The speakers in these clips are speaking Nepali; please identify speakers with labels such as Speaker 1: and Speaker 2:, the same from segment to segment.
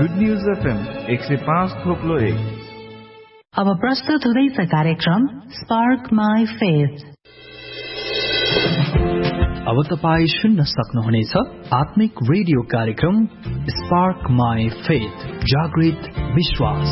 Speaker 1: Good news FM 105.1।
Speaker 2: अब प्रस्तुत हुँदैछ कार्यक्रम स्पार्क माई फेथ।
Speaker 3: अब तपाईँ सुन्न सक्नुहुनेछ आत्मिक रेडियो कार्यक्रम स्पार्क माई फेथ, जागृत विश्वास।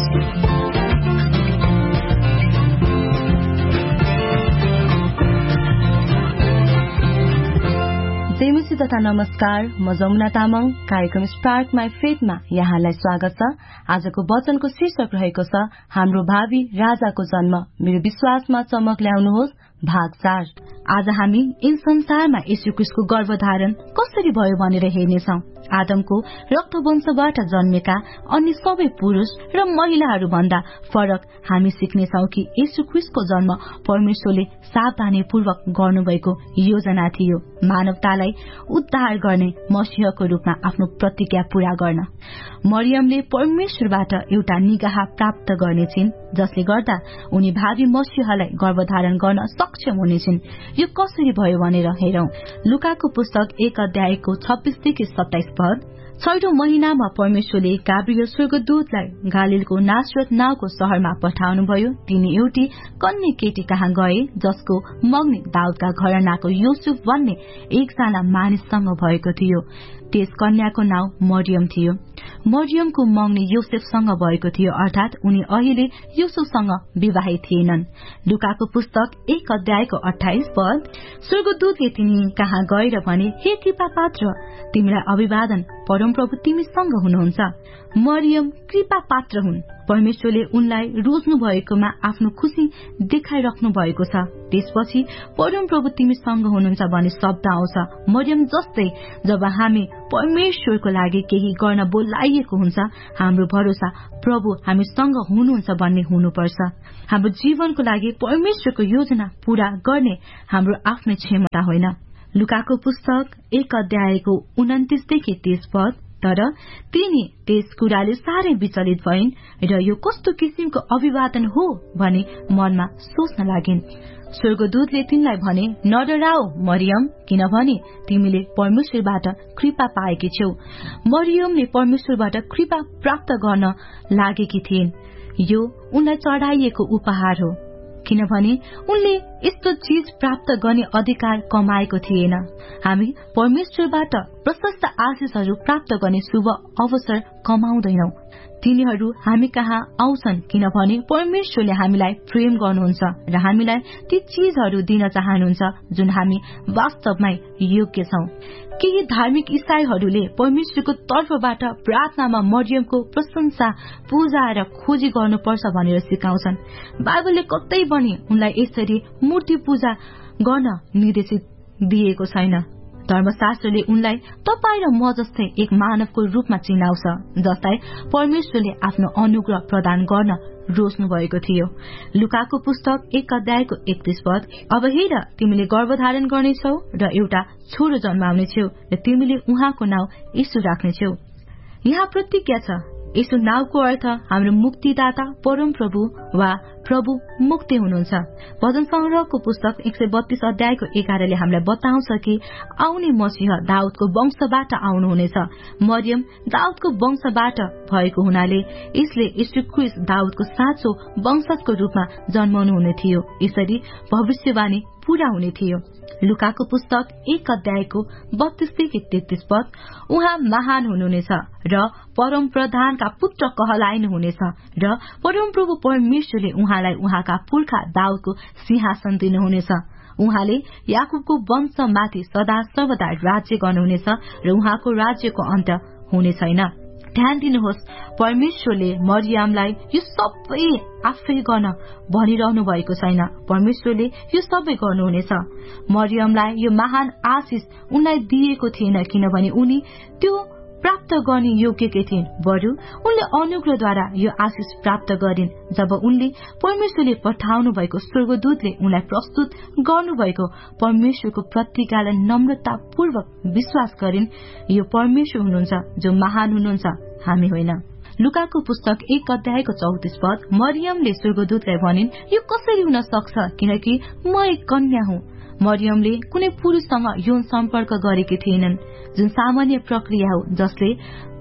Speaker 4: देमुसी तथा नमस्कार, म जमुना तामाङ। कार्यक्रम स्पार्क माई फेथमा यहाँलाई स्वागत छ। आजको वचनको शीर्षक रहेको छ हाम्रो भावी राजाको जन्म, मेरो विश्वासमा चमक ल्याउनुहोस्, भाग 4। आज हामी यस संसारमा येशू ख्रीष्टको गर्भधारण कसरी भयो भनेर हेर्नेछौं। आदमको रक्तवंशबाट जन्मेका अन्य सबै पुरुष र महिलाहरू भन्दा फरक हामी सिक्नेछौं कि येशू ख्रीष्टको जन्म परमेश्वरले सावधानीपूर्वक गर्नुभएको योजना थियो, मानवतालाई उद्धार गर्ने मसीहको रूपमा आफ्नो प्रतिज्ञा पूरा गर्न। मरियमले परमेश्वरबाट एउटा निगाह प्राप्त गर्नेछिन्, जसले गर्दा उनी भावी मसीहलाई गर्भधारण गर्न सक्षम हुनेछिन्। यो कसरी भयो भनेर हेरौं। लुकाको पुस्तक 1 अध्यायको 26 देखि 27 पद। 6औं महिनामा परमेश्वरले गाब्रिएल स्वर्गदूतलाई गालिलको नासरत नाउँको शहरमा पठाउनुभयो। तिनी एउटी कन्या केटी कहाँ गए, जसको मग्नी दाउदका घरानाको युसुफ भन्ने एकजना मानिससँग भएको थियो। त्यस कन्याको नाउँ मरियम थियो। मरियमको मग्नी योसेफसँग भएको थियो, अर्थात उनी अहिले युसुफसँग विवाहित थिएनन्। लुकाको पुस्तक 1 अध्यायको 28 पद। स्वर्गदूतले तिनी कहाँ गएर भने, हे कृपा पात्र, तिमीलाई अभिवादन, परमप्रभु तिमीसँग हुनुहुन्छ। मरियम कृपा पात्र हुन्। परमेश्वरले उनलाई रोज्नु भएकोमा आफ्नो खुशी देखाइराख्नु भएको छ। त्यसपछि परमप्रभु तिमीसँग हुनुहुन्छ भन्ने शब्द आउँछ। मरियम जस्तै जब हामी परमेश्वरको लागि केही गर्न बोलाइएको हुन्छ, हाम्रो भरोसा प्रभु हामीसँग हुनुहुन्छ भन्ने हुनुपर्छ। हाम्रो जीवनको लागि परमेश्वरको योजना पूरा गर्ने हाम्रो आफ्नै क्षमता होइन। लुकाको पुस्तक 1 अध्यायको 29 देखि 30 पद। तर तिनी त्यस कुराले साह्रै विचलित भइन् र यो कस्तो किसिमको अभिवादन हो भनी मनमा सोच्न लागिन्। स्वर्गदूतले तिनलाई भने, नडराऊ मरियम, किनभने तिमीले परमेश्वरबाट कृपा पाएकी छौ। मरियमले परमेश्वरबाट कृपा प्राप्त गर्न लागेकी थिइन्। यो उनलाई चढाइएको उपहार हो, किनभने उनले यस्तो चीज प्राप्त गर्ने अधिकार कमाएको थिएन। हामी परमेश्वरबाट प्रशस्त आशिषहरू प्राप्त गर्ने शुभ अवसर कमाउँदैनौ। तिनीहरू हामी कहाँ आउँछन् किनभने परमेश्वरले हामीलाई प्रेम गर्नुहुन्छ र हामीलाई ती चीजहरू दिन चाहनुहुन्छ जुन हामी वास्तवमै योग्य छौं। केही धार्मिक इसाईहरूले परमेश्वरको तर्फबाट प्रार्थनामा मरियमको प्रशंसा, पूजा र खोजी गर्नुपर्छ भनेर सिकाउँछन्। बाइबलले कतै पनि उनलाई यसरी मूर्ति पूजा गर्न निर्देशित दिएको छैन। धर्मशास्त्रले उनलाई तपाईँ र म जस्तै एक मानवको रूपमा चिनाउँछ, जसलाई परमेश्वरले आफ्नो अनुग्रह प्रदान गर्न रोज्नु भएको थियो। लुकाको पुस्तक 1 अध्यायको 31 पद। अब हेर, तिमीले गर्भधारण गर्नेछौ र एउटा छोरो जन्माउनेछौ र तिमीले उहाँको नाउँ येशू राख्नेछौ। यहाँ प्रतिज्ञा छ। येशू नाउँको अर्थ हाम्रो मुक्तिदाता, परमप्रभु वा प्रभु मुक्ति हुनुहुन्छ। भजन संग्रहको पुस्तक 132 अध्यायको 11ले हामीलाई बताउँछ कि आउने मसीह दाउदको वंशबाट आउनुहुनेछ। मरियम दाउदको वंशबाट भएको हुनाले यसले येशू ख्रीष्ट दाउदको साँचो वंशजको रूपमा जन्माउनु हुने थियो। यसरी भविष्यवाणी पूरा हुने थियो। लुकाको पुस्तक 1 अध्यायको 32 देखि 33 पद। उहाँ महान हुनुहुनेछ र परम प्रधानका पुत्र कहलाइनुहुनेछ र परमप्रभु परमेश्वरले उहाँलाई उहाँका पुर्खा दाउदको सिंहासन दिनुहुनेछ। उहाँले याकुबको वंशमाथि सदा सर्वदा राज्य गर्नुहुनेछ र उहाँको राज्यको अन्त्य हुने छैन। ध्यान दिनुहोस्, परमेश्वरले मरियमलाई यो सबै आफै गर्न भनिरहनु भएको छैन। परमेश्वरले यो सबै गर्नुहुनेछ। मरियमलाई यो महान आशिष उनलाई दिएको थिएन किनभने उनी त्यो प्राप्त गर्ने योग्यकै थिइन्, बरु उनले अनुग्रहद्वारा यो आशिष प्राप्त गरिन् जब उनले परमेश्वरले पठाउनु भएको स्वर्गदूतले उनलाई प्रस्तुत गर्नुभएको परमेश्वरको प्रतिज्ञालाई नम्रतापूर्वक विश्वास गरिन्। यो परमेश्वर हुनुहुन्छ जो महान हुनुहुन्छ, हामी होइन। लुकाको पुस्तक 1 अध्यायको 34 पद। मरियमले स्वर्गदूतलाई भनिन्, यो कसरी हुन सक्छ किनकि म एक कन्या हुँ। मरियमले कुनै पुरुषसँग यौन सम्पर्क गरेकी थिएनन्, जुन सामान्य प्रक्रिया हो जसले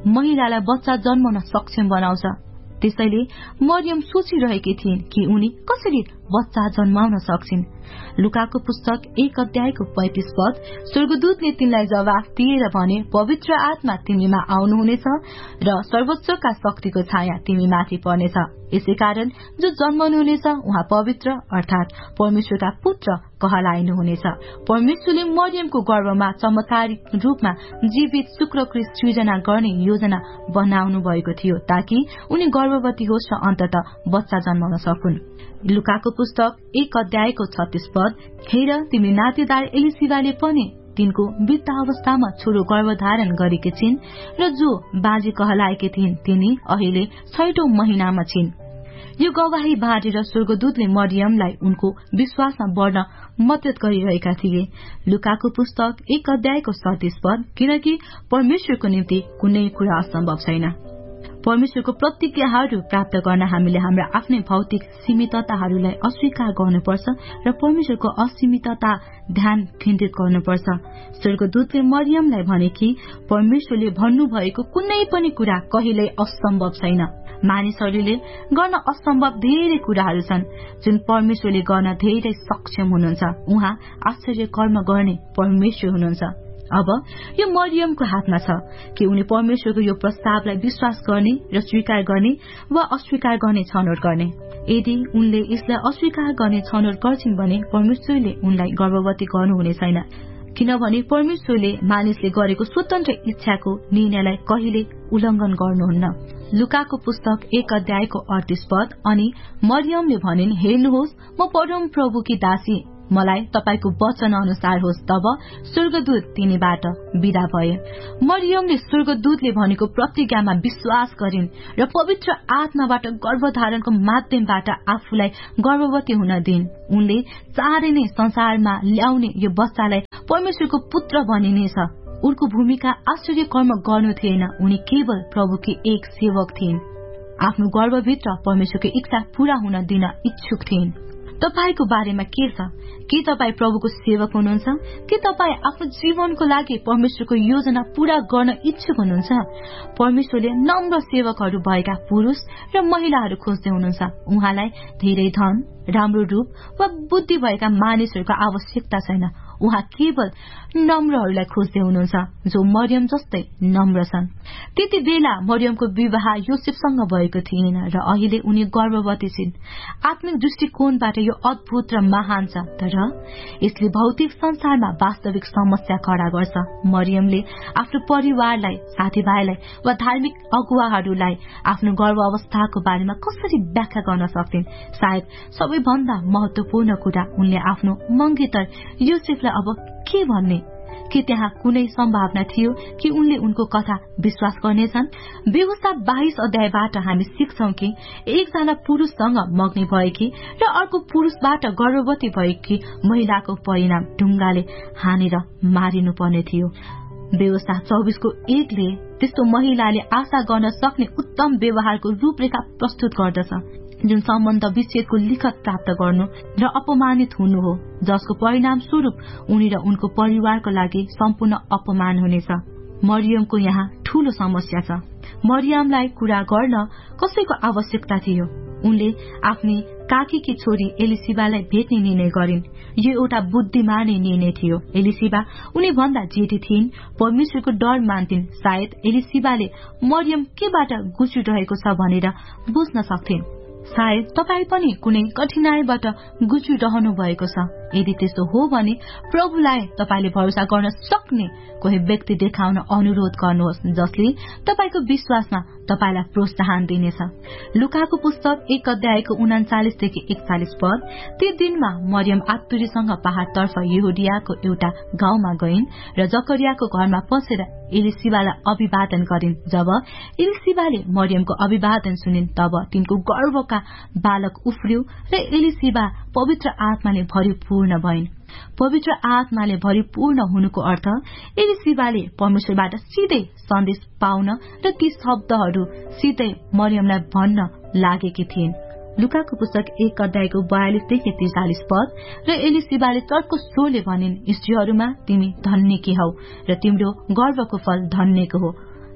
Speaker 4: महिलालाई बच्चा जन्माउन सक्षम बनाउँछ। त्यसैले मरियम सोचिरहेकी थिइन् कि उनी कसरी बच्चा जन्माउन सक्छिन्। लुकाको पुस्तक 1 अध्यायको 35 पद, स्वर्गदूतले तिनलाई जवाफ दिएर भने, पवित्र आत्मा तिमीमा आउनुहुनेछ र सर्वोच्चका शक्तिको छाया तिमीमाथि पर्नेछ। यसैकारण जो जन्मनुहुनेछ उहाँ पवित्र अर्थात परमेश्वरका पुत्र कहलाइनुहुनेछ। परमेश्वरले मरियमको गर्भमा चमत्कारिक रूपमा जीवित शुक्रकृ सृजना गर्ने योजना बनाउनु भएको थियो ताकि उनी गर्भवती होस् र अन्ततः बच्चा जन्माउन सकुन्। लुकाको पुस्तक 1 अध्यायको 36 पद, हेर तिमी नातेदार एलिसिबाले पनि तिनको वृद्धावस्थामा छोरो गर्भधारण गरेकी छिन् र जो बाजे कहलाएकी थिइन् तिनी अहिले 6औं महिनामा छिन्। यो गवाही बाँडेर स्वर्गदूतले मरियमलाई उनको विश्वासमा बढ़न मद्दत गरिरहेका थिए। लुकाको पुस्तक 1 अध्यायको 37 पद, किनकि परमेश्वरको निम्ति कुनै कुरा असम्भव छैन। परमेश्वरको प्रतिज्ञाहरू प्राप्त गर्न हामीले हाम्रा आफ्नै भौतिक सीमितताहरूलाई अस्वीकार गर्नुपर्छ र परमेश्वरको असीमितता ध्यान केन्द्रित गर्नुपर्छ। स्वर्गदूतले मरियमलाई भने कि परमेश्वरले भन्नुभएको कुनै पनि कुरा कहिल्यै असम्भव छैन। मानिसहरूले गर्न असम्भव धेरै कुराहरू छन् जुन परमेश्वरले गर्न धेरै सक्षम हुनुहुन्छ। उहाँ आश्चर्य कर्म गर्ने परमेश्वर हुनुहुन्छ। अब यो मरियमको हातमा छ कि उनी परमेश्वरको यो प्रस्तावलाई विश्वास गर्ने र स्वीकार गर्ने वा अस्वीकार गर्ने छनौट गर्ने। यदि उनले यसलाई अस्वीकार गर्ने छनौट गर्छिन् भने परमेश्वरले उनलाई गर्भवती गर्नुहुने छैन, किनभने परमेश्वरले मानिसले गरेको स्वतन्त्र इच्छाको निर्णयलाई कहिले उल्लंघन गर्नुहुन्न। लुकाको पुस्तक 1 अध्यायको 38 पद, अनि मरियमले भनिन्, हेर्नुहोस् म परम प्रभुकी दासी, मलाई तपाईको वचन अनुसार होस्। तब स्वर्गदूत तिनीबाट विदा भए। मरियमले स्वर्गदूतले भनेको प्रतिज्ञामा विश्वास गरिन् र पवित्र आत्माबाट गर्भधारणको माध्यमबाट आफूलाई गर्भवती हुन दिइन्। उनले चाँडै नै संसारमा ल्याउने यो बच्चालाई परमेश्वरको पुत्र बनिनेछ। उनको भूमिका आश्चर्य कर्म गर्नु थिएन, उनी केवल प्रभुकी एक सेवक थिइन्। आफ्नो गर्भभित्र परमेश्वरको इच्छा पूरा हुन दिन इच्छुक थिइन्। तपाईको बारेमा के छ? के तपाई प्रभुको सेवक हुनुहुन्छ? के तपाई आफ्नो जीवनको लागि परमेश्वरको योजना पूरा गर्न इच्छुक हुनुहुन्छ? परमेश्वरले नम्र सेवकहरू भएका पुरुष र महिलाहरू खोज्दै हुनुहुन्छ। उहाँलाई धेरै धन, राम्रो रूप वा बुद्धि भएका मानिसहरूको आवश्यकता छैन। उहाँ केवल नम्रहरूलाई खोज्दै हुनुहुन्छ जो मरियम जस्तै नम्र छन्। त्यति बेला मरियमको विवाह योसेफसँग भएको थिएन र अहिले उनी गर्भवती छिन्। आत्मिक दृष्टिकोणबाट यो अद्भुत र महान छ, तर यसले भौतिक संसारमा वास्तविक समस्या खड़ा गर्छ। मरियमले आफ्नो परिवारलाई, साथीभाइलाई वा धार्मिक अगुवाहरूलाई आफ्नो गर्भ अवस्थाको बारेमा कसरी व्याख्या गर्न सक्थिन्? सायद सबैभन्दा महत्वपूर्ण कुरा, उनले आफ्नो मंगेतर योसेफलाई अब के भन्ने? के त्यहाँ कुनै सम्भावना थियो कि उनले उनको कथा विश्वास गर्नेछन्? व्यवस्था 22 अध्यायबाट हामी सिक्छौं कि एकजना पुरुषसँग मग्नी भएकी र अर्को पुरुषबाट गर्भवती भएकी महिलाको परिणाम ढुङ्गाले हानेर मारिनु पर्ने थियो। व्यवस्था 24को 1 ले त्यस्तो महिलाले आशा गर्न सक्ने उत्तम व्यवहारको रूपरेखा प्रस्तुत गर्दछ, जुन सम्बन्ध विच्छेदको लिखत प्राप्त गर्नु र अपमानित हुनु हो, जसको परिणाम स्वरूप उनी र उनको परिवारको लागि सम्पूर्ण अपमान हुनेछ। मरियमको यहाँ ठूलो समस्या छ। मरियमलाई कुरा गर्न कसैको आवश्यकता थियो। उनले आफ्नी काकीकी छोरी एलिसिबालाई भेट्ने निर्णय गरिन्। यो एउटा बुद्धिमानी निर्णय थियो। एलिसिबा उनी भन्दा जेठी थिइन्, परमेश्वरको डर मान्थिन्। सायद एलिसिबाले मरियम केबाट गुज्रिरहेको छ भनेर बुझ्न सक्थिन्। सायद तपाई पनि कुनै कठिनाईबाट गुज्रिरहनु भएको छ। यदि त्यस्तो हो भने प्रभुलाई तपाईले भरोसा गर्न सक्ने कोही व्यक्ति देखाउन अनुरोध गर्नुहोस्, जसले तपाईको विश्वासमा तपाईलाई प्रोत्साहन दिनेछ। लुकाको पुस्तक 1 अध्यायको 39 देखि 41 पद, त्यो दिनमा मरियम आत्तुरीसँग पहाड़तर्फ यहुदियाको एउटा गाउँमा गइन् र जकरियाको घरमा पसेर एलिसिबालाई अभिवादन गरिन्। जब एलिसिबाले मरियमको अभिवादन सुनिन्, तब तिनको गर्भका बालक उफ्रियो र एलिसिबा पवित्र आत्माले भरिपूर्ण भइन्। पवित्र आत्माले भरिपूर्ण हुनुको अर्थ एलिसिबाले परमेश्वरबाट सिधै सन्देश पाउन र ती शब्दहरू सिधै मरियमलाई भन्न लागेकी थिइन्। लुकाको पुस्तक 1 अध्यायको 42 देखि 43 पद, र एलिसिबाले चर्को स्वरले भनिन्, स्त्रीहरूमा तिमी धन्यकी हौ र तिम्रो गर्भको फल धन्यको हो।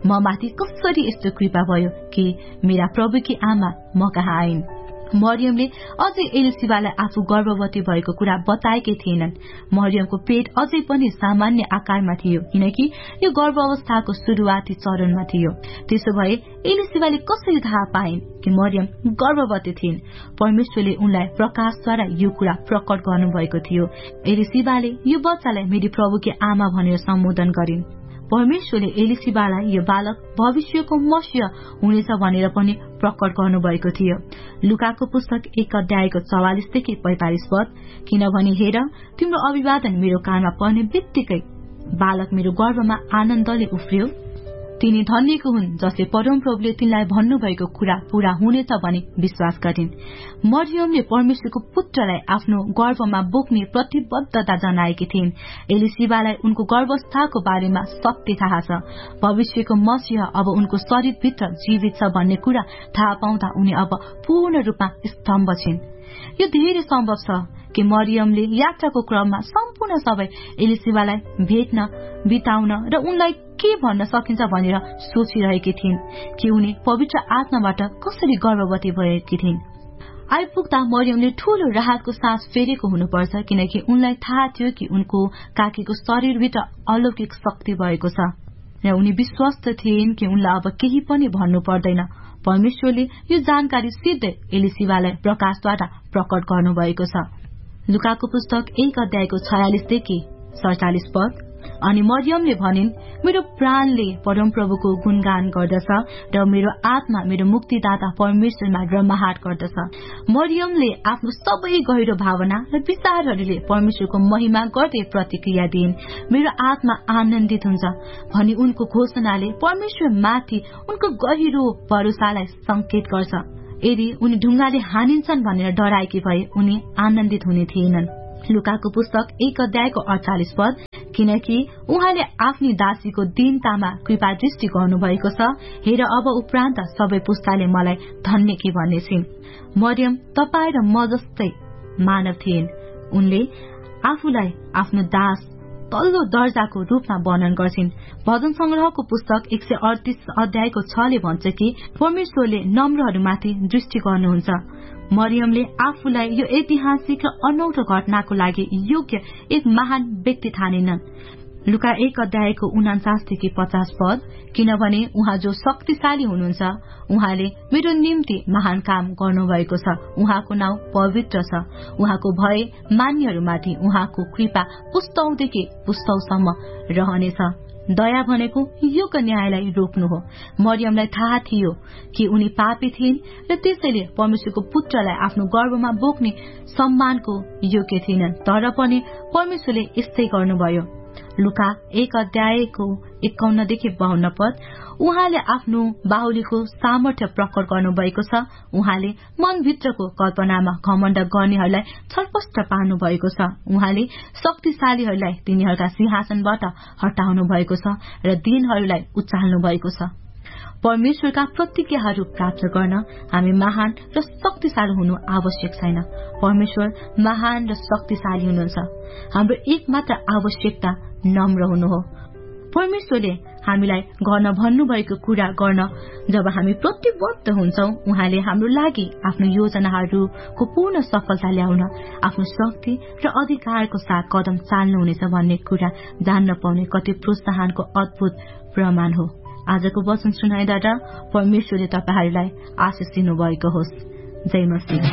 Speaker 2: म माथि कसरी यस्तो कृपा भयो कि मेरा प्रभुकी आमा म कहाँ आइन्। मरियमले अझै एलिसिबालाई आफू गर्भवती भएको कुरा बताएकै थिएनन्। मरियमको पेट अझै पनि सामान्य आकारमा थियो, किनकि यो गर्भावस्थाको सुरुवाती चरणमा थियो। त्यसो भए एलिसिबाले कसरी थाहा पाइन् कि मरियम गर्भवती थिइन्? परमेश्वरले उनलाई प्रकाशद्वारा यो कुरा प्रकट गर्नुभएको थियो। एलिसिबाले यो बच्चालाई मेरी प्रभुकी आमा भनेर सम्बोधन गरिन्। परमेश्वरले एलिसिबालाई यो बालक भविष्यको मसीह हुनेछ भनेर पनि प्रकट गर्नुभएको थियो। लुकाको पुस्तक 1 अध्यायको 44 देखि 45 पद, किनभने हेर, तिम्रो अभिवादन मेरो कानमा पर्ने बित्तिकै बालक मेरो गर्भमा आनन्दले उफ्रियो। तिनी धन्यको हुन् जसले परमप्रभुले तिनलाई भन्नुभएको कुरा पूरा हुनेछ भनी विश्वास गरिन्। मरियमले परमेश्वरको पुत्रलाई आफ्नो गर्भमा बोक्ने प्रतिबद्धता जनाएकी थिइन्। एलिसिबालाई उनको गर्भावस्थाको बारेमा सत्य थाहा छ। भविष्यको मसीह अब उनको शरीरभित्र जीवित छ भन्ने कुरा थाहा पाउँदा उनी अब पूर्ण रूपमा स्तम्भ छिन्। यो धेरै सम्भव छ कि मरियमले यात्राको क्रममा सम्पूर्ण सबै एलिसिबालाई भेट्न, बिताउन र उनलाई के भन्न सकिन्छ भनेर सोचिरहेकी थिइन् कि उनी पवित्र आत्माबाट कसरी गर्भवती भएकी थिइन्। आइपुग्दा मरियमले ठूलो राहतको सास फेरेको हुनुपर्छ, किनकि उनलाई थाहा थियो कि उनको काकीको शरीरभित्र अलौकिक शक्ति भएको छ र उनी विश्वस्त थिइन् कि उनलाई अब केही पनि भन्नु पर्दैन। परमेश्वरले यो जानकारी सिधै एलिसिबालाई प्रकाशद्वारा प्रकट गर्नुभएको छ। लुकाको पुस्तक 1 अध्यायको 46 देखि 47 पद, अनि मरियमले भनिन्, मेरो प्राणले परमप्रभुको गुणगान गर्दछ र मेरो आत्मा मेरो मुक्तिदाता परमेश्वरमा रमाहाट गर्दछ। मरियमले आफ्नो सबै गहिरो भावना र विचारहरूले परमेश्वरको महिमा गर्दै प्रतिक्रिया दिइन्। मेरो आत्मा आनन्दित हुन्छ भनी उनको घोषणाले परमेश्वर माथि उनको गहिरो भरोसालाई संकेत गर्छ। यदि उनी ढुङ्गाले हानिन्छन् भनेर डराएकी भए उनी आनन्दित हुने थिएनन्। लुकाको पुस्तक 1 अध्यायको 48 पद, किनकि उहाँले आफ्नी दासीको दीनतामा कृपा दृष्टि गर्नुभएको छ। हेर, अब उपरान्त सबै पुस्ताले मलाई धन्य के भन्नेछिन्। मरियम तपाई र म जस्तै मानव थिइन्। उनले आफूलाई आफ्नो दास तल्लो दर्जाको रूपमा वर्णन गर्छिन्। भजन संग्रहको पुस्तक 138 अध्यायको 6ले भन्छ कि परमेश्वरले नम्रहरूमाथि दृष्टि गर्नुहुन्छ। मरियमले आफूलाई यो ऐतिहासिक र अनौठो घटनाको लागि योग्य एक महान व्यक्ति ठानिनन्। लुका 1 अध्यायको 49 देखि 50 पद, किनभने उहाँ जो शक्तिशाली हुनुहुन्छ, उहाँले मेरो निम्ति महान काम गर्नुभएको छ। उहाँको नाउँ पवित्र छ। उहाँको भय मान्यहरूमाथि उहाँको कृपा पुस्तौदेखि पुस्तौसम्म रहनेछ। दया भनेको योग्य न्यायलाई रोक्नु हो। मरियमलाई थाहा थियो कि उनी पापी थिइन् र त्यसैले परमेश्वरको पुत्रलाई आफ्नो गर्भमा बोक्ने सम्मानको योग्य थिइनन्, तर पनि परमेश्वरले यस्तै गर्नुभयो। लुका 1 अध्यायको 51 देखि 52 पद, उहाँले आफ्नो बाहुलीको सामर्थ्य प्रकट गर्नुभएको छ। उहाँले मनभित्रको कल्पनामा घमण्ड गर्नेहरूलाई छलपष्ट पार्नु भएको छ। उहाँले शक्तिशालीहरूलाई तिनीहरूका सिंहासनबाट हटाउनु भएको छ र दीनहरूलाई उचाल्नु भएको छ। परमेश्वरका प्रतिज्ञाहरू प्राप्त गर्न हामी महान र शक्तिशाली हुनु आवश्यक छैन। परमेश्वर महान र शक्तिशाली हुनुहुन्छ। हाम्रो एकमात्र आवश्यकता नम्र हुनु हो। परमेश्वरले हामीलाई गर्न भन्नुभएको कुरा गर्न जब हामी प्रतिबद्ध हुन्छौं, उहाँले हाम्रो लागि आफ्नो योजनाहरूको पूर्ण सफलता ल्याउन आफ्नो शक्ति र अधिकारको साथ कदम चाल्नुहुनेछ भन्ने कुरा जान्न पाउने कति प्रोत्साहनको अद्भुत प्रमाण हो। आजको वचन सुनाइदाटा परमेश्वरले तपाईहरूलाई आशिष दिनुभएको होस्। जय मसीह।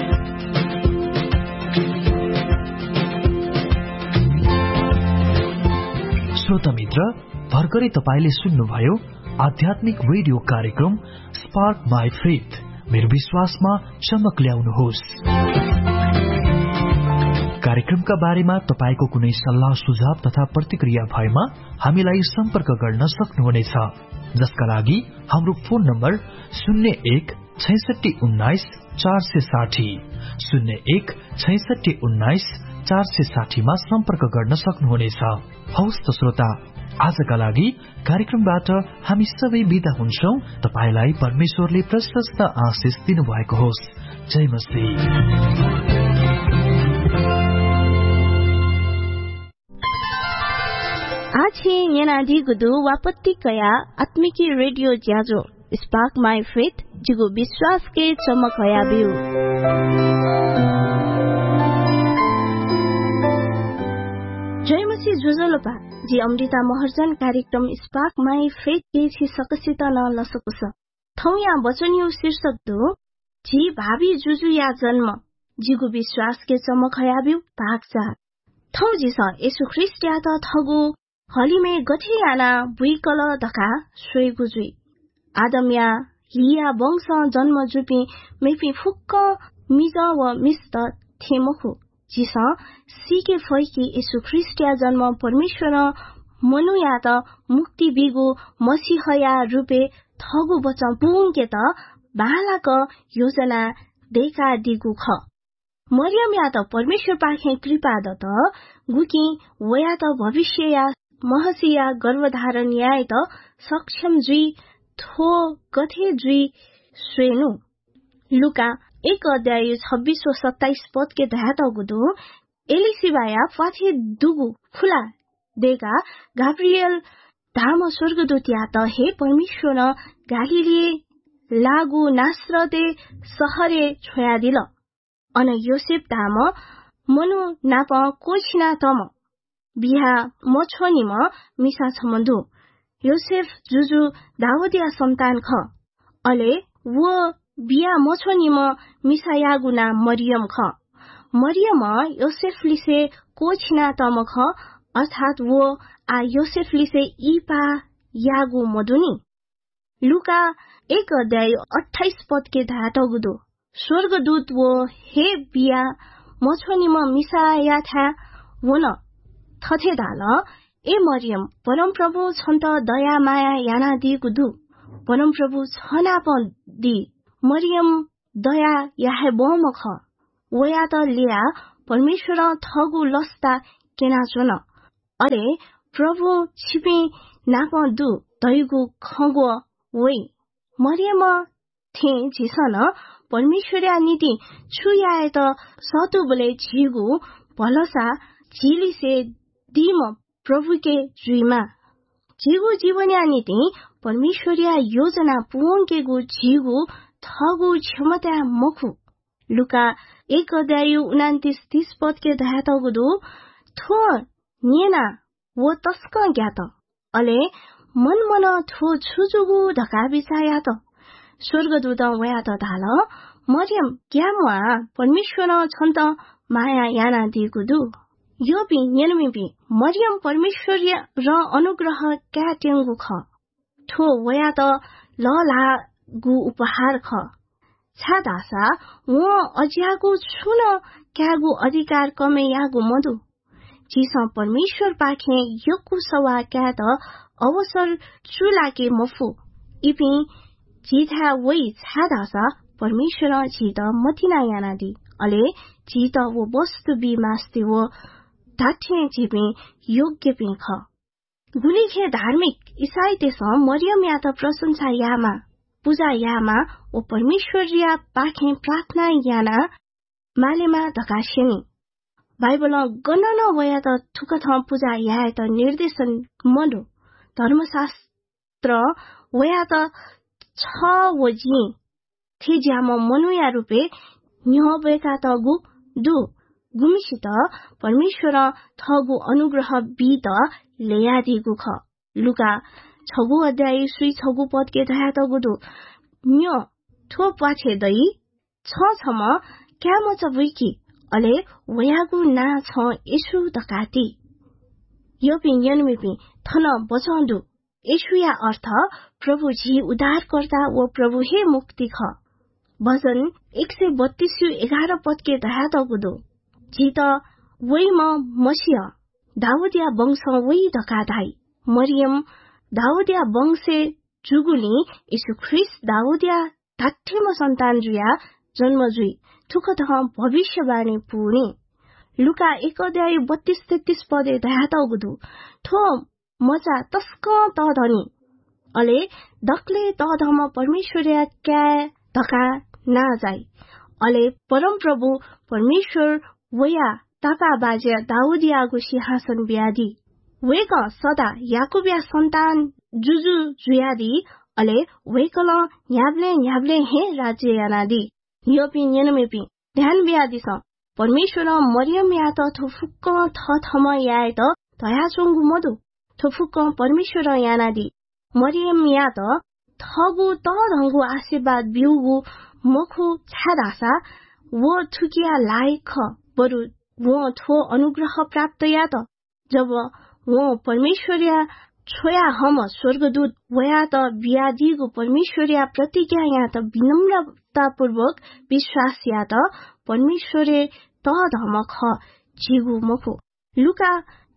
Speaker 3: श्रोता मित्र, भर्खरै तपाईले सुन्नुभयो आध्यात्मिक रेडियो कार्यक्रम स्पार्क माई फेथ, मेरो विश्वासमा चमक ल्याउनुहोस्। कार्यक्रमका बारेमा तपाईको कुनै सल्लाह सुझाव तथा प्रतिक्रिया भएमा हामीलाई सम्पर्क गर्न सक्नुहुनेछ, जसका लागि हाम्रो फोन नम्बर 016619 460 मा सम्पर्क गर्न सक्नुहुनेछ। हवस् त श्रोता, आजका लागि कार्यक्रमबाट हामी सबै बिदा हुन्छौं। तपाईलाई परमेश्वरले प्रशस्त आशिष दिनुभएको होस्। जय मसीह।
Speaker 5: आछे येनादी गुदु वापत्ति कया आत्मिकी रेडियो ज्याजो स्पार्क माई फेथ जिगु विश्वास के चमक हया बिउ जय मसी जोजलोपा जी अमृता महर्जन कार्यक्रम स्पार्क माई फेथ के छि सकसित न लसकुस थौया वचनियो शीर्षक दो जी भावी जुजु या जन्म जिगु विश्वास के चमक हया बिउ भाग 4 थौ जिस येशु ख्रीष्ट या त थगु हलिमे गठियाना बुइकल दका सोइगुजुई आदमया हिया वंश जन्म जुपी मेपी फुक्क मिज व मिस्त थेमखु जिस सीके फैकी येशु ख्रीष्ट या जन्म परमेश्वर मनुया त मुक्ति बिगु मसीहया रूपे थगु बचन पुंके त बालाक योजना देखा दिगु ख मरियम या त परमेश्वर पाखे कृपा दत गुकी वया त भविष्य या महसिया गर्भधारण याय त सक्षम जुई थो गथे जुई स्वेनु लुका 1 अध्याय 26 व 27 पद के तहत गुदु एलिसिबाया फाथे दुगु खुला देगा गाब्रिएल धाम स्वर्गदूत या त हे परमेश्वर गालिले लागु नासरते सहरे छोया दिल अन योसेफ धाम मनु नाप कोछिना तम बिहा मछनिम मिसा छमन्दु योसेफ जुजु दाउदिया सन्तान ख अले वो बिहा मछनिम मिसा यागुना मरियम ख मरियम योसेफ लिसे कोछिना तम ख अर्थात वो आ योसेफ लिसे ईपा यागु मधुनी लुका 1 अध्याय 28 पद के धात गुदो स्वर्गदूत वो हे बिया मछनिम मिसाया था वो न थथे दाल ए मरियम परमप्रभु छन्त दया माया याना दि गुदु परमप्रभु छना प दि मरियम दया याहे बोम ख वया त लिया परमेश्वर थगु लस्ता केना चोन अरे प्रभु छिपी नाप दु दैगु खगो वई मरियम थे जिसन परमेश्वरया नीति छुयाए त सतु बोले झिगु भलसा झिली से दिम प्रभु के जुइमा झिगु जीवनया नीति परमेश्वरया योजना पुंके गु झिगु थगु क्षमता मखु लुका 1 अध्याय 29-30 पद के धात गुदु थो निना वो तस्क ज्ञात अले मन थो छुजुगु धका बिचाया त स्वर्गदूत वया त धाल मरियम क्यामुआ परमेश्वर छन्त माया याना दिगुदु यो पि नेनमी पि मरियम परमेश्वर र अनुग्रह क्याटेंगु ख थो वया त लला गु उपहार ख छादासा वो अज्यागु छुन क्यागु अधिकार कमे यागु मधु जिस परमेश्वर पाखे योगु सवा क्या त अवसर चुलाके मफु इपि जिथा वही छादासा परमेश्वर जित मथिना याना दि अले जित वो वस्तु बि मास्ति वो धाठे जिपि योग्य पि ख गुलिखे धार्मिक ईसाई देश मरियम या त प्रशंसा यामा पूजा यामा ओ परमेश्वर या पाखे प्रार्थना याना मालेमा धकासेनी बाइबल गणन वया त थुक थ पूजा या त निर्देशन मनु धर्मशास्त्र वया त छ वजी थे ज्याम मनुया रूपे न्यबेका त गु दु गुमिसित परमेश्वर थगु अनुग्रह बि त लेयादिगु ख लुका 6 अध्याय 6 पद के तहत गुदु न्य थो पाछे दई छ छम क्याम च बुइकी अले वयागु ना छ येशु दकाती यो पियनमिपि थन बचाउँदु येशुया अर्थ प्रभु जी उद्धारकर्ता व प्रभु हे मुक्ति ख भजन 132:11 पद के तहत गुदु जी त वही म मसिह दाउदिया वंश वही धकाधाई मरियम दाउदिया वंशे जुगुली यीशु ख्रीष्ट दाउदिया धाठेम सन्तान जुया जन्म जुई थुक तह भविष्यवाणी पुणे लुका 1 अध्याय 32-33 पदे तहत गुदु थो मचा तस्क तधनी अले दक्ले तधम परमेश्वरया क्या धका ना जाई अले परम प्रभु परमेश्वर वया ताका बाजे दाउदियागु सिंहासन ब्यादी वेक सदा याकुबिया सन्तान जुजु जुयादी अले वेकल न्याब्ले हे राज्य यानादी योपि न्यनमेपि ध्यान बियादी स परमेश्वर मरियम या त थुफुक्क थथम याए त तयाचोंगु मधु थुफुक्क परमेश्वर यानादी मरियम या त थगु त धंगु आशीर्वाद बिउगु मखु छादासा वो थुकिया लायक बरु वो थो अनुग्रह प्राप्त या त जब वो परमेश्वरिया छोया हम स्वर्गदूत वया त बियादीगु परमेश्वरिया प्रतिज्ञा या त विनम्रतापूर्वक विश्वास या त परमेश्वरे त धमख जिगु मखु लुका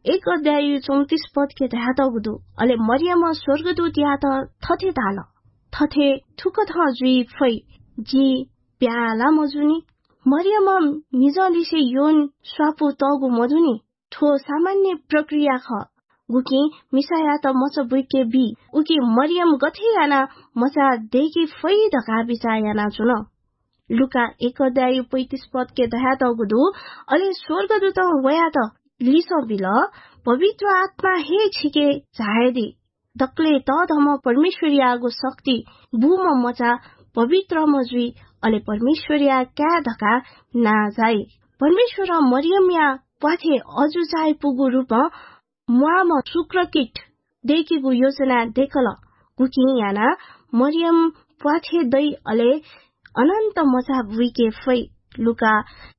Speaker 5: 1:34 के तहत गुदु अले मरियम स्वर्गदूत या त थथे ताल थथे थुक थ जुई फै जी प्याला मजुनी मरियम मिजलिसे योन स्वापु तगु मधुनी ठो सामान्य प्रक्रिया ख गुकी मिसाया त मच बुइके बी उकी मरियम गथे याना मचा देकी फै धका बिचा याना चुन लुका 1:35 के तहत गुदु अले स्वर्गदूत वया त लिसो बिल पवित्र आत्मा हे छिके चाहेदी दक्ले त धम परमेश्वरियागु शक्ति बुम मचा पवित्र मजुई अले परमेश्वरिया क्या धका ना जाई परमेश्वर मरियमया पाथे अजु चाहे पुगु रूप मुआम शुक्रकिट देखिगु योजना देखल गुकी याना मरियम पाथे दै अले अनन्त मचा बुइके फै लुका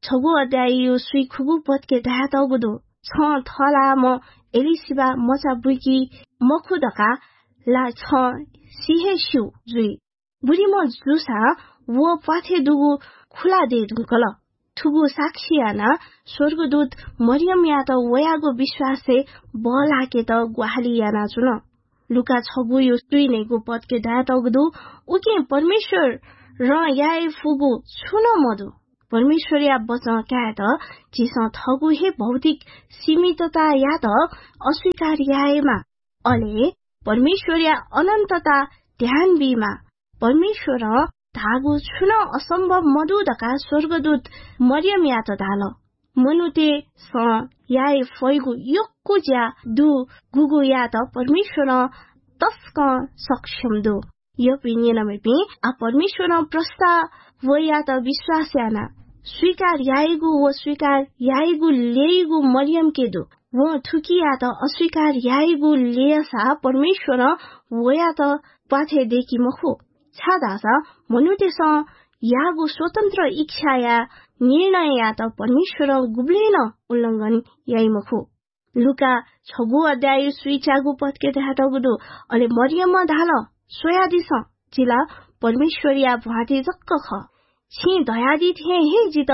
Speaker 5: 6 सुई खुगु पदके तहत गुदु छ थला म एलिसिबा मचा बुइकी मखु धका ला छ सिहे शिउ जुई बुढी म जुसा वो पाथे दुगु खुला दे ढुकल थुगु साक्षियाना स्वर्गदूत मरियम या त वयागो विश्वाससे बलाके त ग्वाहाली याना चुन लुका 6 सुई नेगु पदके तहत गुदु उके परमेश्वर र याए फुगु छुन मधु परमेश्वरिया बचा क्या त जिस थगु हे भौतिक सीमितता या त अस्वीकार्याएमा अले परमेश्वरिया अनन्तता ध्यान बिमा परमेश्वर धागु छुन असम्भव मधुदका स्वर्गदूत मरियम या त धाल मनुते स याए फैगु योक्कु ज्या दु गुगु या त परमेश्वर तस्क सक्षम दु यो पिनियनमेपि आ परमेश्वर प्रस्ताव व या त विश्वास याना स्वीकार याएगु व स्वीकार याएगु लेगु मरियम के दु वो थुकिया त अस्वीकार याएगु लेसा परमेश्वर व या त पाथे देखि मखु छादासा मनुतेस यागु स्वतन्त्र इच्छा या निर्णय या त परमेश्वर गुब्लेन उल्लङ्घन याइ मखु लुका 6 सुइचागु पदके तहत गुदु अले मरियम धाल सोयादिस जिला परमेश्वरिया भाते जक्क ख छि दयादी थे हे जित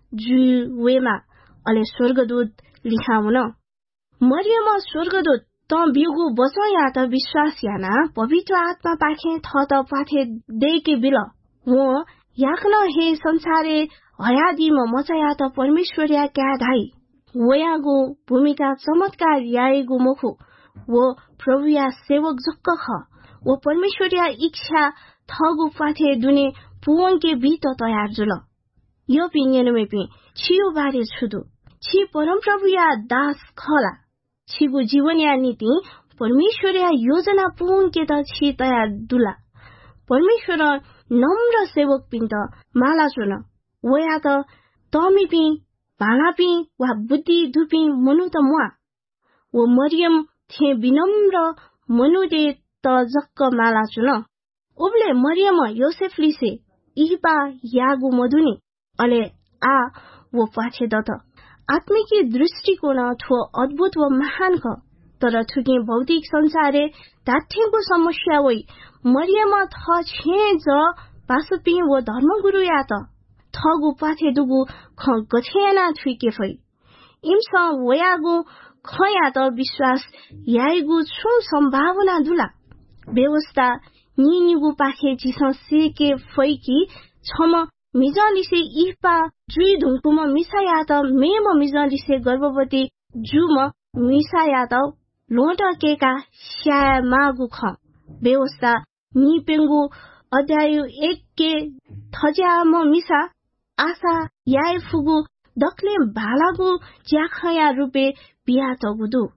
Speaker 5: जुवेमा अले स्वर्गदूत लिखाउन मरियम स्वर्गदूत त बिगु बस या त विश्वास याना पवित्र आत्मा पाखे थ त पाथे देके बिल वो याकन हे संसारे हयादी म मचाया त परमेश्वरिया क्या धाई वयागु भूमिका चमत्कार याएगु मुखु वो प्रभुया सेवक जक्क ख वो परमेश्वरिया इच्छा थगु पाथे दुने पुवन के बीत तयार जुल यो पिनियनमेपि छियो बारे छुदु छि परम प्रभुया दास खला छिगु जीवन या नीति परमेश्वरिया योजना पुवन के त छि तयार दुला परमेश्वर नम्र सेवक पिन्त माला चुन वया त तमिपि भालापि वा बुद्धि दुपि मनु त मुआ वो मरियम थे विनम्र मनु दे त जक्क माला चुन उबले मरियम योसेफ लिसे इपा यागु मधुनी अले आ वो पाछे दत आत्मिकी दृष्टिकोण ठो अद्भुत व महान ख तर थुके भौतिक संसारे दाठेको समस्या वइ मरियम थ छे ज पासपि वो धर्मगुरु या त थगु पाथे दुगु ख गछेना थुके फै इम्स वयागु खया त विश्वास याइगु छु सम्भावना दुला व्यवस्था निनिगु पाखे जिस सेके फैकी छम मिजलिसे इपा जुई ढुङ्कुम मिसाया त मेम मिजलिसे गर्भवती जुम मिसाया त लोटकेका स्याया मागु ख व्यवस्था निपेंगु अध्याय 1 के थज्याम मिसा आशा याए फुगु दक्ले भालागु ज्याखया रुपे बिया तगुदु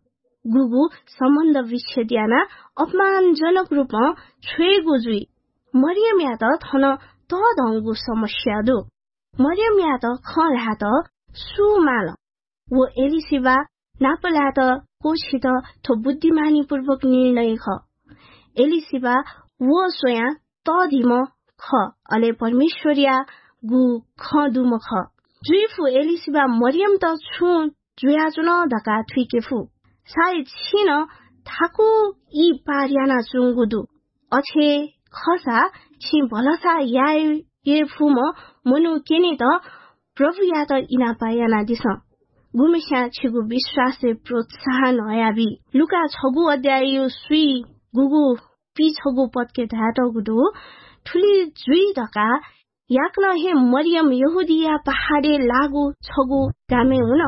Speaker 5: गुगु सम्बन्ध विच्छेद याना अपमानजनक रूपमा छोएको जुई मरियम या त थन त दंगु समस्या दो मरियम या त खला त सुमाल वो एलिसिबा नापला त कोछित थो बुद्धिमानी पूर्वक निर्णय ख एलिसिबा वो सोया त दिम ख अले परमेश्वरिया गु ख दुम ख जुइफु एलिसिबा मरियम त छु जुया चुन धका थुइकेफु सायद छिन थाकु यी पारियाना चुङ्गुदु अछे खसा छि भलसा याए फुम मनु केने त प्रभु या त इना पायाना दिस गुमेस्या छिगु विश्वासले प्रोत्साहन हयाबी लुका 6 अध्याय सुई गुगु पी 6 पदके धाटगुदु ठुली जुई धका याक्न हे मरियम यहुदिया पहाडे लागु 6 गामे हुन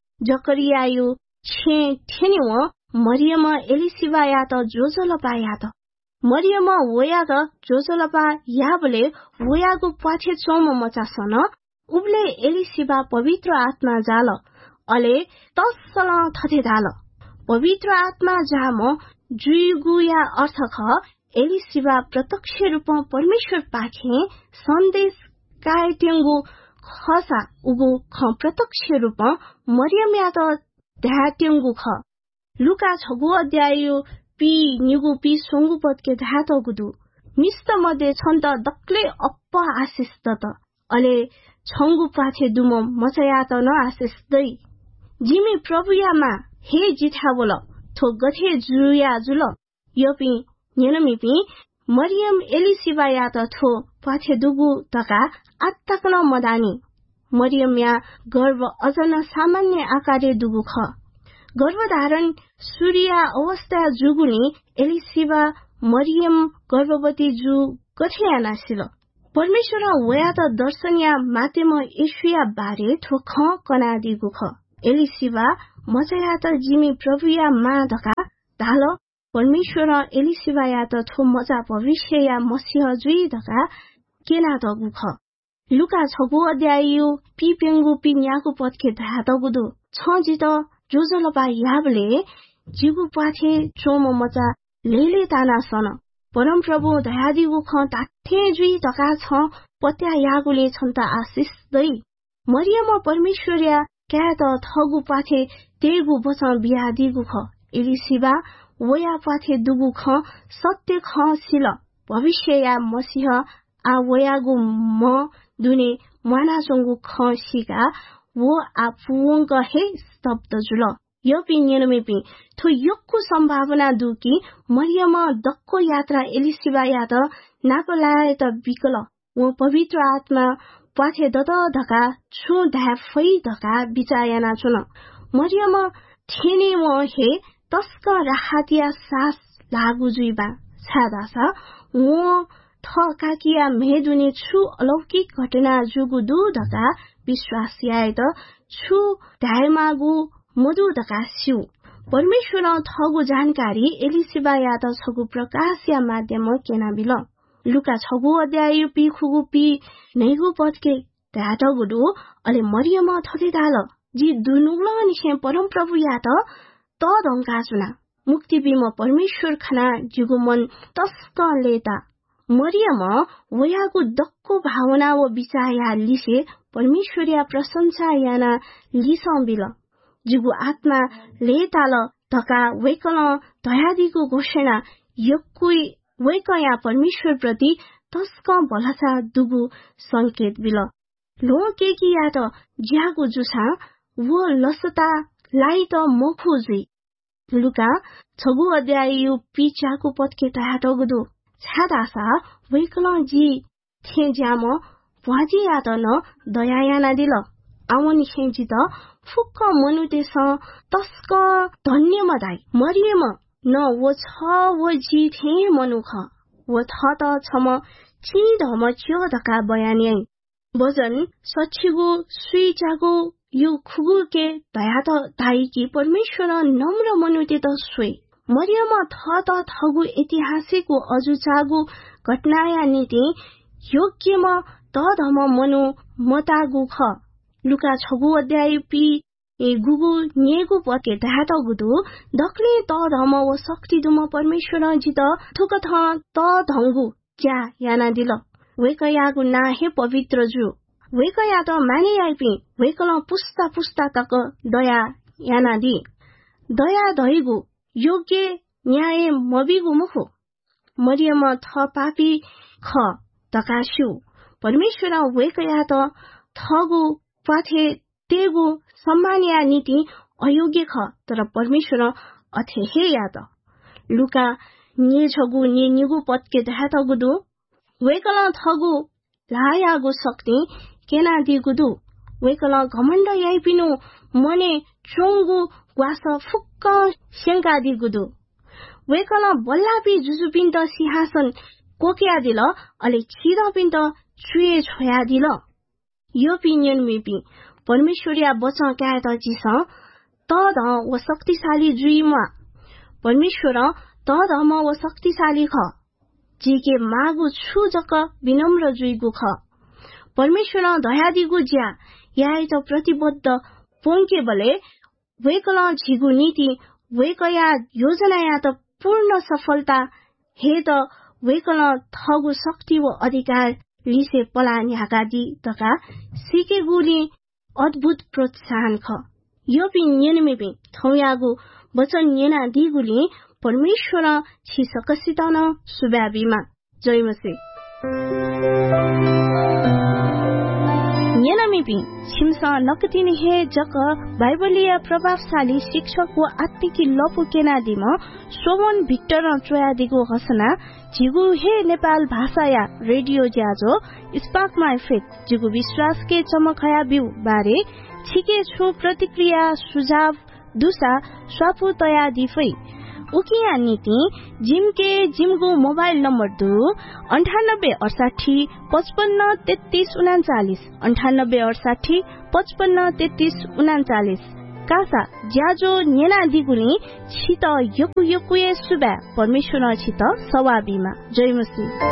Speaker 5: जकरियायु छे ठेने व मरियम एलिसिबा या त जोजलपा या त मरियम वया त जोजलपा याबले वयागु पाछे चोम मचासन उबले एलिसिबा पवित्र आत्मा जाल अले तसल थथे दाल पवित्र आत्मा जाम जुइगु या अर्थ ख एलिसिबा प्रत्यक्ष रूपमा परमेश्वर पाखे सन्देश कायटेंगु खसा उगु ख प्रत्यक्ष रूपमा मरियम या त ध्याटेंगु ख लुका 6 अध्याय पी निगु पी सोंगु पदके धातगुदु मिस्त मध्ये छन् त दक्ले अप्प आशिष त अले छंगु पाछे दुम मचया त न आशिष दै जिमी प्रभुयामा हे जिथा बोल थो गथे जुया जुल योपी नेनमिपी मरियम एलिसिबा या त थो पाछे दुगु तका आत्तकन मदानी मरियम या गर्भ अजन सामान्य आकारे दुगु ख गर्भधारण सूर्य अवस्था जुगुनी एलिसिबा मरियम गर्भवती जु गथे नासिल परमेश्वर वया त दर्शनिया मातेम यशुया बारे थो ख कना दिगु ख एलिसिबा मचया त जिमी प्रभुया मा धका धाल परमेश्वर एलिसिबा या त थो मजा भविष्य या मसीह जुई धका केना दगु ख लुका 6 अध्याय पी पेंगु पी न्याको पदके धातगुदु छ जित जोजलपा याबले जिगु पाथे चोम मचा लेले ताना सन परम प्रभु दयादिगु ख ताथे जुई धका छ पत्या यागुले छन्ता आशिष दै मरियम परमेश्वरिया क्या त थगु पाथे तेगु बचन बिहा दिगु ख एलिसिबा वया पाथे दुगु ख सत्य ख सिल भविष्य या मसीह आ वयागु म दुने माना जोंगु ख सिगा वो आफुंग हे शब्द जुल यो पिन्यनमेपि थो योक्कु सम्भावना दुकी मरियम दक्को यात्रा एलिसिबा या त नापलाए त बिकल वो पवित्र आत्मा पाथे दत धका छु धा फै धका बिचायना चुन मरियम थेने म हे तस्क राहतिया सास लागु जुइबा छादासा वो थ काकिया मेदुने छु अलौकिक घटना जुगु दु धका विश्वास याए त छु धायमागु मधु धका सिउ परमेश्वर थगु जानकारी एलिसिबा या त छगु प्रकाश या माध्यम केना बिल लुका 6 अध्याय पी खुगु पी नैगु पदके धाटगुदु अले मरियम थथे दाल जी दुनुग्ल निसे परम प्रभु या त दंका चुना मुक्ति बिम परमेश्वर खना जिगु मन तस्क लेता मरियम वयागु दक्को भावना व विचाया लिसे परमेश्वरिया प्रशंसा याना लिसं बिल जिगु आत्मा लेताल धका वेकल दयादिगु घोषणा यक्कुई वेकया परमेश्वर प्रति तस्क भलसा दुगु संकेत बिल लो केकी या त ज्यागु जुसा वो लसता लाई त मखु जुई लुका 6 अध्याय पिचाको पदके ताटगुदु छादासा वेकल जी थे ज्याम वाजी या त न दयायाना दिल आवन खेजी त फुक्क मनुतेस तस्क धन्य मदाई मरियम न वो छ वो जी थे मनुख वो थ त छम ची धम च्यो धका बयानी बजन सच्चिगु सुई जागु यु खुगु के दया त दाई कि परमेश्वर नम्र मनुते त सोई मरियम थ त थगु ऐतिहासिक व अजुचागु घटनाया नीति योग्यमा त धम मनु मतागु ख लुका 6 अध्याय पी 구구 니에구 버게 다하더구도 덕리 더 더머 석티두머 परमेश्वर जित थुक थ त धंगु क्या याना दिल वेकयागु ना हे पवित्र जु वेकया त माने आइपि वेकल पुस्ता पुस्ता तक दया याना दि दया दहिगु योग्य न्याय मबिगु मुखु मरियम थ पापी ख तकाशु परमेश्वर वेकया त थगु पाथे तेगु सम्मानिया नीति अयोग्य ख तर परमेश्वर अथे हे याद लुका nye chogu nye nigu potke dhata gudu wekala thagu layagu sakti kena di gudu wekala ghamanda yaipinu mone chongu gwasa fukka shenka di gudu wekala ballapi jujupinta sihasan kokya dila ale chira pinta chue choya dila यो opinion में भी परमेश्वरिया बचा क्या त जिसा त द व शक्तिशाली जुइमा परमेश्वर त धम व शक्तिशाली ख जिके मागु छु जक विनम्र जुइगु ख परमेश्वर दयादिगु ज्या याइ त प्रतिबद्ध पोंके बले वेकला झिगु नीति वेकया योजना या त पूर्ण सफलता हे त वेकला थगु शक्ति व अधिकार लिसे पलानी हाकादी तका सिके गुली अद्भुत प्रोत्साहन ख यो पिन्यन में भी थौयागु वचन येना दिगुली परमेश्वर छि सकसितन सुब्याबीमा जय मसी येनमिपि छिमसा नकतिनि हे जक बाइबलीय प्रभावशाली शिक्षक व आत्मिकी लपु केनादिम सोमन भिक्टर चोयादिगो हसना जिगु हे नेपाल भाषाया रेडियो ज्याजो स्पार्क माई फेथ जिगु विश्वास के चमकया बिउ बारे छिके छु प्रतिक्रिया सुझाव दुसा स्वापु तया दिफै उकिया नीति जिमके जिमगु मोबाइल नम्बर 2 9868 55 33 39 9868 55 33 39 कासा ज्याजो नेना दिगुली छित यकु यकुए सुबा परमेश्वर छित सवाबीमा जय मसी।